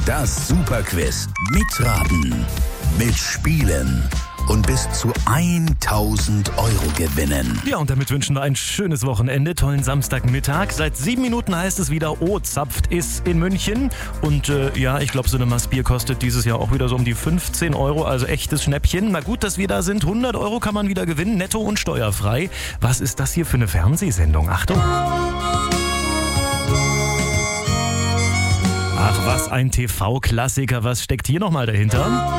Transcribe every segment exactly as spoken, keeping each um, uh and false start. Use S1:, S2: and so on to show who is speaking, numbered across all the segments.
S1: Das Superquiz. Mitraten, mitspielen und bis zu tausend Euro gewinnen.
S2: Ja, und damit wünschen wir ein schönes Wochenende, tollen Samstagmittag. Seit sieben Minuten heißt es wieder, oh, zapft ist in München. Und äh, ja, ich glaube, so eine Maß Bier kostet dieses Jahr auch wieder so um die fünfzehn Euro, also echtes Schnäppchen. Na gut, dass wir da sind. hundert Euro kann man wieder gewinnen, netto und steuerfrei. Was ist das hier für eine Fernsehsendung? Achtung! Ach, was ein T V-Klassiker. Was steckt hier nochmal dahinter?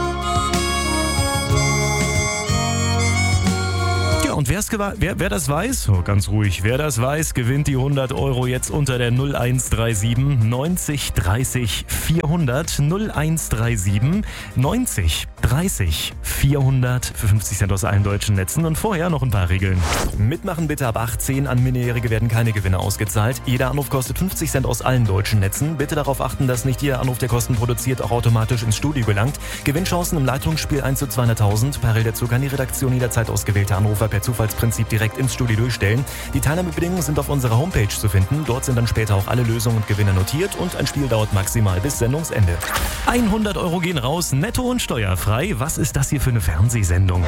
S2: Und wer's gewa- wer, wer das weiß, oh, ganz ruhig, wer das weiß, gewinnt die hundert Euro jetzt unter der null eins drei sieben neunzig dreißig vierhundert. null eins drei sieben neunzig dreißig vierhundert für fünfzig Cent aus allen deutschen Netzen. Und vorher noch ein paar Regeln. Mitmachen bitte ab achtzehn. An Minderjährige werden keine Gewinne ausgezahlt. Jeder Anruf kostet fünfzig Cent aus allen deutschen Netzen. Bitte darauf achten, dass nicht jeder Anruf, der Kosten produziert, auch automatisch ins Studio gelangt. Gewinnchancen im Leitungsspiel eins zu zweihunderttausend. Parallel dazu kann die Redaktion jederzeit ausgewählte Anrufer per Zufallsprinzip direkt ins Studio durchstellen. Die Teilnahmebedingungen sind auf unserer Homepage zu finden. Dort sind dann später auch alle Lösungen und Gewinne notiert und ein Spiel dauert maximal bis Sendungsende. hundert Euro gehen raus, netto und steuerfrei. Was ist das hier für eine Fernsehsendung?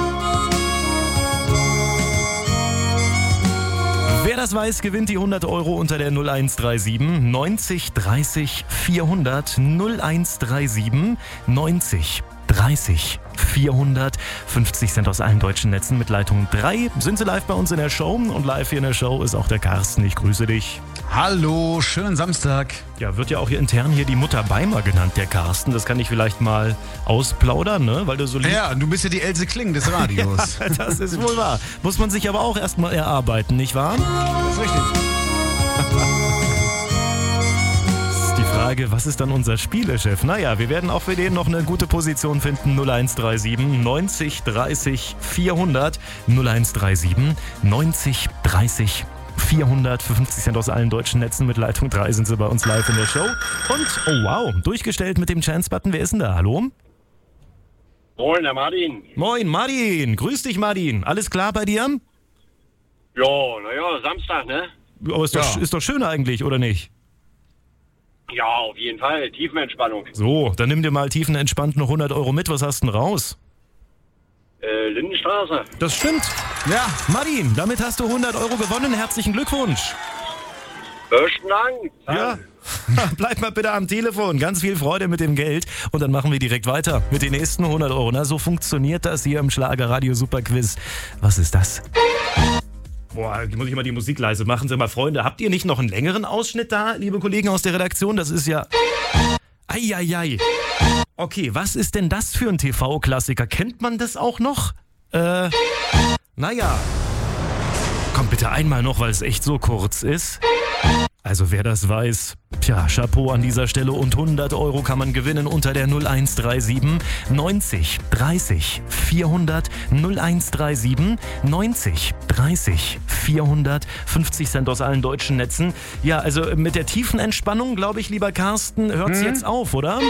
S2: Wer das weiß, gewinnt die hundert Euro unter der null eins drei sieben neunzig dreißig vierhundert. null eins drei sieben neunzig dreißig vierhundert. fünfzig Cent aus allen deutschen Netzen mit Leitung drei. Sind Sie live bei uns in der Show? Und live hier in der Show ist auch der Carsten. Ich grüße dich.
S3: Hallo, schönen Samstag.
S2: Ja, wird ja auch hier intern hier die Mutter Beimer genannt, der Carsten. Das kann ich vielleicht mal ausplaudern, ne? Weil du so lieb...
S3: Ja, du bist ja die Else Kling des Radios.
S2: Ja, das ist wohl wahr. Muss man sich aber auch erstmal erarbeiten, nicht wahr?
S3: Das ist richtig.
S2: Frage, was ist dann unser Spielechef? Naja, wir werden auch für den noch eine gute Position finden. null eins drei sieben neunzig dreißig vierhundert. null eins drei sieben neunzig dreißig vierhundert. Für fünfzig Cent aus allen deutschen Netzen mit Leitung drei sind Sie bei uns live in der Show. Und, oh wow, durchgestellt mit dem Chance-Button. Wer ist denn da? Hallo?
S4: Moin, der Martin.
S2: Moin, Martin. Grüß dich, Martin. Alles klar bei dir?
S4: Ja, naja, Samstag, ne?
S2: Oh, ist, doch,
S3: Ja.
S2: ist doch schön eigentlich, oder nicht?
S4: Ja, auf jeden Fall. Tiefenentspannung.
S2: So, dann nimm dir mal tiefenentspannt noch hundert Euro mit. Was hast du denn raus?
S4: Äh, Lindenstraße.
S2: Das stimmt.
S3: Ja,
S2: Martin, damit hast du hundert Euro gewonnen. Herzlichen Glückwunsch.
S4: Besten Dank.
S2: Ja. Bleib mal bitte am Telefon. Ganz viel Freude mit dem Geld. Und dann machen wir direkt weiter mit den nächsten hundert Euro. Na, so funktioniert das hier im Schlagerradio Superquiz. Was ist das? Boah, muss ich mal die Musik leise machen. Sag mal, Freunde, habt ihr nicht noch einen längeren Ausschnitt da, liebe Kollegen aus der Redaktion? Das ist ja... Eieiei. Okay, was ist denn das für ein T V-Klassiker? Kennt man das auch noch? Äh, naja. Komm bitte einmal noch, weil es echt so kurz ist. Also wer das weiß, tja, Chapeau an dieser Stelle und hundert Euro kann man gewinnen unter der null eins drei sieben neunzig dreißig vierhundert. null eins drei sieben neunzig dreißig vierhundert. fünfzig Cent aus allen deutschen Netzen. Ja, also mit der tiefen Entspannung, glaube ich, lieber Carsten, hört's
S3: Hm?
S2: jetzt auf, oder?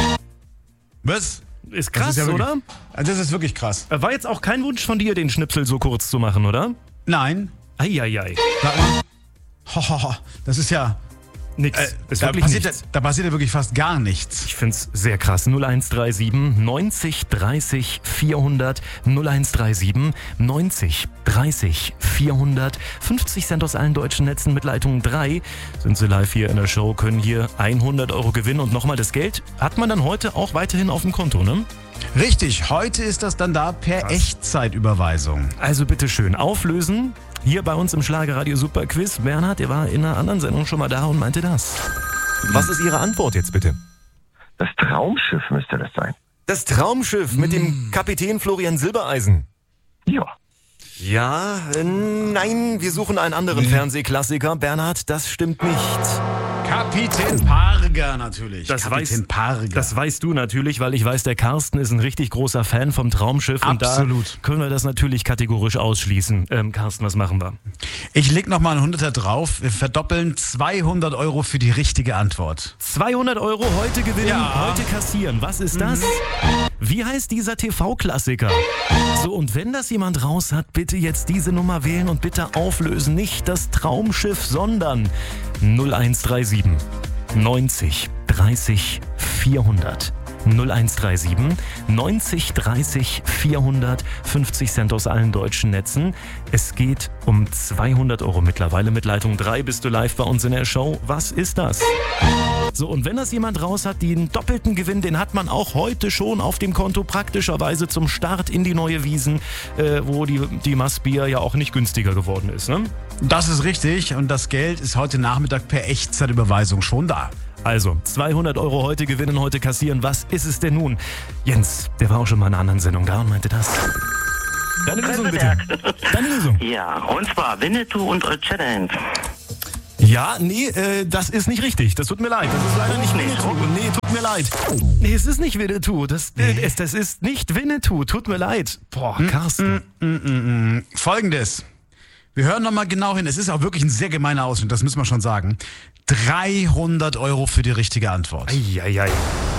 S3: was?
S2: Ist krass,
S3: Das ist ja wirklich,
S2: oder?
S3: Das ist wirklich krass.
S2: War jetzt auch kein Wunsch von dir, den Schnipsel so kurz zu machen, oder?
S3: Nein.
S2: Eieiei.
S3: Sag mal. Ho, ho, ho. Das ist ja...
S2: Nix.
S3: Äh,
S2: ist
S3: da,
S2: wirklich
S3: passiert,
S2: nichts.
S3: ja- da passiert ja wirklich fast gar nichts.
S2: Ich find's sehr krass. null eins drei sieben neunzig dreißig vierhundert. null eins drei sieben neunzig dreißig vierhundert. fünfzig Cent aus allen deutschen Netzen mit Leitung drei. Sind Sie live hier in der Show, können hier hundert Euro gewinnen. Und nochmal, das Geld hat man dann heute auch weiterhin auf dem Konto, ne?
S3: Richtig, heute ist das dann da per
S2: Krass.
S3: Echtzeitüberweisung.
S2: Also bitteschön, auflösen. Hier bei uns im Schlagerradio Superquiz. Bernhard, der war in einer anderen Sendung schon mal da und meinte das. Was ist Ihre Antwort jetzt bitte?
S5: Das Traumschiff müsste das sein.
S2: Das Traumschiff mit dem Kapitän Florian Silbereisen.
S5: Ja.
S2: Ja, äh, nein, wir suchen einen anderen Fernsehklassiker. Bernhard, das stimmt nicht.
S3: Kapitän Parger natürlich.
S2: Das
S3: Kapitän
S2: weiß-
S3: Parger.
S2: Das weißt du natürlich, weil ich weiß, der Carsten ist ein richtig großer Fan vom Traumschiff.
S3: Absolut.
S2: Und da können wir das natürlich kategorisch ausschließen. Ähm, Carsten, was machen wir?
S3: Ich leg noch mal einen Hunderter drauf. Wir verdoppeln zweihundert Euro für die richtige Antwort.
S2: zweihundert Euro heute gewinnen,
S3: Ja.
S2: heute kassieren. Was ist das? Wie heißt dieser T V-Klassiker? So, und wenn das jemand raus hat, bitte jetzt diese Nummer wählen und bitte auflösen. Nicht das Traumschiff, sondern null eins drei sieben neunzig dreißig vierhundert. null eins drei sieben neunzig dreißig vierhundert, fünfzig Cent aus allen deutschen Netzen. Es geht um zweihundert Euro mittlerweile. Mit Leitung drei bist du live bei uns in der Show. Was ist das? So, und wenn das jemand raus hat, den doppelten Gewinn, den hat man auch heute schon auf dem Konto, praktischerweise zum Start in die neue Wiesn, äh, wo die, die Massbier ja auch nicht günstiger geworden ist, ne?
S3: Das ist richtig und das Geld ist heute Nachmittag per Echtzeitüberweisung schon da.
S2: Also, zweihundert Euro heute gewinnen, heute kassieren. Was ist es denn nun? Jens, der war auch schon mal in einer anderen Sendung da und meinte das. Deine Lösung bitte. Deine Lösung.
S6: Ja, und zwar Winnetou und Old Shatterhand.
S2: Ja, nee, äh, das ist nicht richtig. Das tut mir leid. Das ist leider nicht Winnetou. Nee, tut mir leid. Nee, es ist nicht Winnetou. Das, äh, es, das ist nicht Winnetou. Tut mir leid. Boah, Carsten.
S3: Mm, mm, mm, mm. Folgendes. Wir hören nochmal genau hin. Es ist auch wirklich ein sehr gemeiner Ausschnitt, das müssen wir schon sagen. dreihundert Euro für die richtige Antwort.
S2: Eieiei.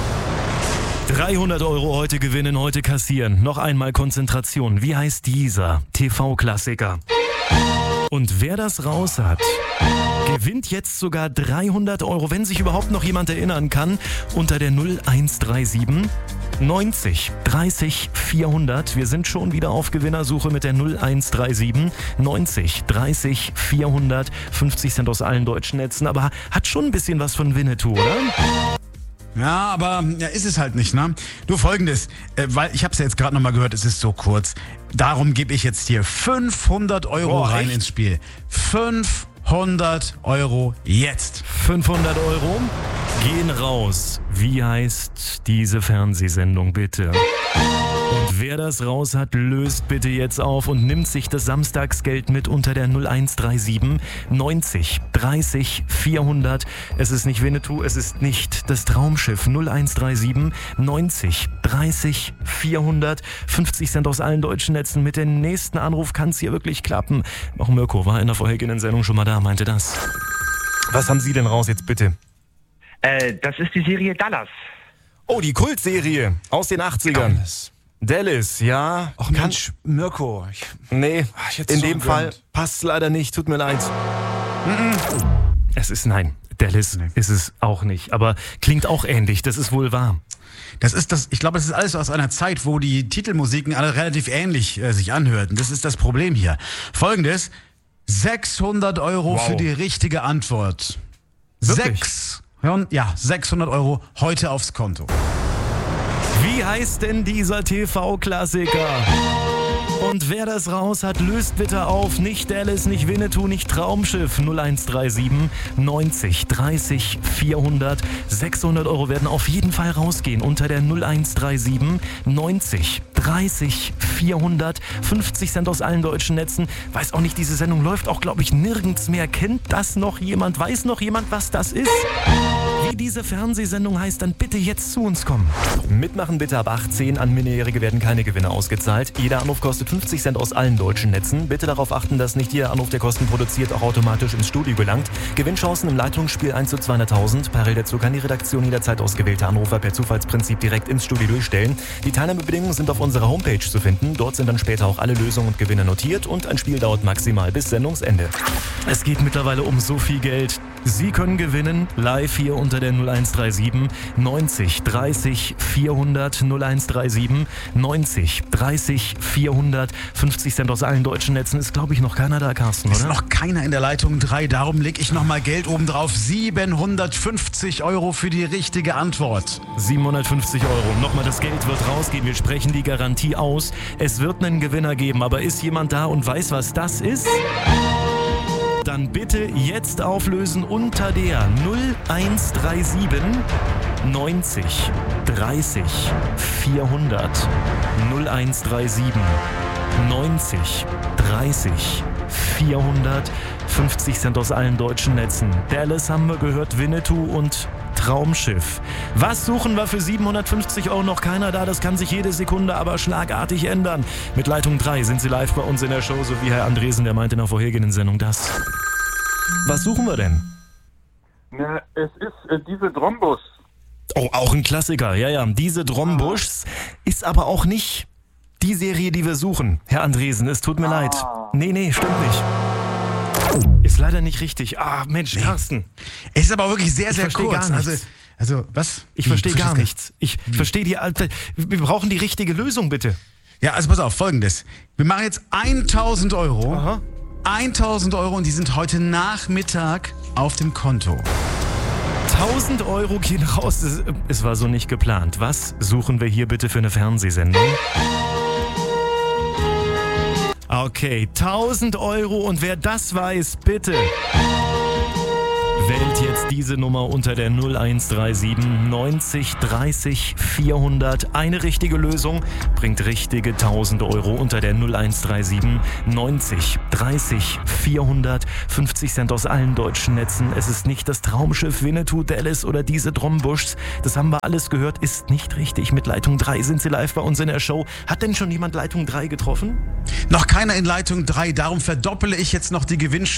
S2: dreihundert Euro heute gewinnen, heute kassieren. Noch einmal Konzentration. Wie heißt dieser T V-Klassiker? Und wer das raus hat, gewinnt jetzt sogar dreihundert Euro, wenn sich überhaupt noch jemand erinnern kann, unter der null eins drei sieben neunzig dreißig vierhundert. Wir sind schon wieder auf Gewinnersuche mit der null eins drei sieben neunzig dreißig vierhundert. fünfzig Cent aus allen deutschen Netzen, aber hat schon ein bisschen was von Winnetou, oder?
S3: Ja, aber ja, ist es halt nicht, ne? Du, Folgendes, äh, weil ich habe es ja jetzt gerade nochmal gehört, es ist so kurz. Darum gebe ich jetzt hier fünfhundert Euro
S2: Boah,
S3: rein
S2: echt?
S3: ins Spiel. fünfhundert Euro jetzt.
S2: fünfhundert Euro gehen raus. Wie heißt diese Fernsehsendung bitte? Und wer das raus hat, löst bitte jetzt auf und nimmt sich das Samstagsgeld mit unter der null eins drei sieben neunzig dreißig vierhundert. Es ist nicht Winnetou, es ist nicht das Traumschiff. null eins drei sieben neunzig dreißig vierhundert. fünfzig Cent aus allen deutschen Netzen. Mit dem nächsten Anruf kann es hier wirklich klappen. Auch Mirko war in der vorhergehenden Sendung schon mal da, meinte das. Was haben Sie denn raus jetzt bitte?
S4: Äh, das ist die Serie Dallas.
S2: Oh, die Kultserie aus den achtzigern.
S7: Dallas.
S2: Dallas, ja.
S7: Ach Mensch, Mirko. Ich,
S2: Nee,
S7: ich hätte
S2: in
S7: so
S2: dem
S7: gegönnt.
S2: Fall passt leider nicht, tut mir leid. Es ist, nein, Dallas ist es auch nicht, aber klingt auch ähnlich, das ist wohl wahr.
S3: Das ist das, ich glaube, das ist alles aus einer Zeit, wo die Titelmusiken alle relativ ähnlich äh, sich anhörten. Das ist das Problem hier. Folgendes, sechshundert Euro
S2: Wow.
S3: für die richtige Antwort.
S2: Wirklich?
S3: Sechs, ja, sechshundert Euro heute aufs Konto.
S2: Wie heißt denn dieser T V-Klassiker? Und wer das raus hat, löst bitte auf. Nicht Dallas, nicht Winnetou, nicht Traumschiff. null eins drei sieben neunzig dreißig vierhundert. sechshundert Euro werden auf jeden Fall rausgehen unter der null eins drei sieben neunzig dreißig vierhundert. fünfzig Cent aus allen deutschen Netzen. Weiß auch nicht, diese Sendung läuft auch, glaube ich, nirgends mehr. Kennt das noch jemand? Weiß noch jemand, was das ist? Wie diese Fernsehsendung heißt, dann bitte jetzt zu uns kommen. Mitmachen bitte ab achtzehn. An Minderjährige werden keine Gewinne ausgezahlt. Jeder Anruf kostet fünfzig Cent aus allen deutschen Netzen. Bitte darauf achten, dass nicht jeder Anruf, der Kosten produziert, auch automatisch ins Studio gelangt. Gewinnchancen im Leitungsspiel eins zu zweihunderttausend. Parallel dazu kann die Redaktion jederzeit ausgewählte Anrufer per Zufallsprinzip direkt ins Studio durchstellen. Die Teilnahmebedingungen sind auf unserer Homepage zu finden. Dort sind dann später auch alle Lösungen und Gewinne notiert und ein Spiel dauert maximal bis Sendungsende. Es geht mittlerweile um so viel Geld. Sie können gewinnen, live hier unter der null eins drei sieben neunzig dreißig vierhundert, null eins drei sieben neunzig dreißig vierhundert. fünfzig Cent aus allen deutschen Netzen ist, glaube ich, noch keiner da, Carsten,
S3: Ist
S2: oder?
S3: noch keiner in der Leitung drei, darum lege ich nochmal Geld oben drauf. siebenhundertfünfzig Euro für die richtige Antwort.
S2: siebenhundertfünfzig Euro. Nochmal, das Geld wird rausgehen. Wir sprechen die Garantie aus. Es wird einen Gewinner geben, aber ist jemand da und weiß, was das ist? Dann bitte jetzt auflösen unter der null eins drei sieben neunzig dreißig vierhundert. null eins drei sieben neunzig dreißig vierhundert. fünfzig Cent aus allen deutschen Netzen. Dallas haben wir gehört, Winnetou und Traumschiff. Was suchen wir für siebenhundertfünfzig Euro? Noch keiner da. Das kann sich jede Sekunde aber schlagartig ändern. Mit Leitung drei sind Sie live bei uns in der Show, so wie Herr Andresen, der meinte in der vorhergehenden Sendung das. Was suchen wir denn?
S8: Na, es ist äh, diese Drombus.
S2: Oh, auch ein Klassiker. Ja, ja. Diese Drombusch ist aber auch nicht die Serie, die wir suchen. Herr Andresen, es tut mir
S8: Ah.
S2: leid. Nee, nee, stimmt nicht. Ist leider nicht richtig. Ah, Mensch, Carsten.
S3: Es ist aber wirklich sehr, sehr
S2: verstehe
S3: kurz.
S2: gar
S3: Also,
S2: nichts.
S3: Also, was?
S2: Ich
S3: Wie?
S2: verstehe
S3: Du
S2: gar
S3: verstehst
S2: nichts. Ich verstehe die alte. Wir brauchen die richtige Lösung, bitte.
S3: Ja, also pass auf, folgendes. Wir machen jetzt tausend Euro.
S2: Aha.
S3: tausend Euro und die sind heute Nachmittag auf dem Konto.
S2: tausend Euro gehen raus. Es, es war so nicht geplant. Was suchen wir hier bitte für eine Fernsehsendung? Okay, tausend Euro und wer das weiß, bitte wählt jetzt diese Nummer unter der null eins drei sieben neunzig dreißig vierhundert. Eine richtige Lösung bringt richtige tausend Euro unter der null eins drei sieben neunzig dreißig vierhundert. fünfzig Cent aus allen deutschen Netzen. Es ist nicht das Traumschiff Winnetou, Dallas oder diese Drombuschs. Das haben wir alles gehört, ist nicht richtig. Mit Leitung drei sind sie live bei uns in der Show. Hat denn schon jemand Leitung drei getroffen?
S3: Noch keiner in Leitung drei, darum verdoppele ich jetzt noch die Gewinnchance.